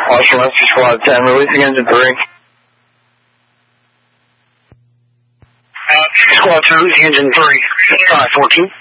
Washington Rescue Squad 10, releasing engine 3. Squad 2, releasing engine 3, 514.